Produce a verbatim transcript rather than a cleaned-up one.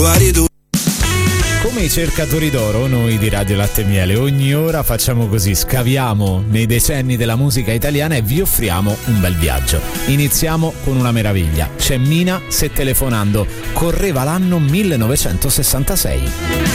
Come i cercatori d'oro, noi di Radio Latte e Miele ogni ora facciamo così, scaviamo nei decenni della musica italiana e vi offriamo un bel viaggio. Iniziamo con una meraviglia. C'è Mina, se telefonando correva l'anno millenovecentosessantasei.